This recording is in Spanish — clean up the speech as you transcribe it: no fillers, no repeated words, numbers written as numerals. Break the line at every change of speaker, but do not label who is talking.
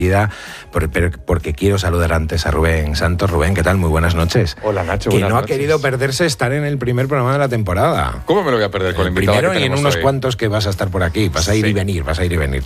porque quiero saludar antes a Rubén Santos. Rubén, ¿qué tal? Muy buenas noches.
Hola, Nacho,
que
buenas
no
noches.
ha querido perderse estar en el primer programa de la temporada.
¿Cómo me lo voy a perder con el invitado
primero
que
y en
tenemos
unos
hoy?
cuantos que vas a estar por aquí. Vas a ir y venir.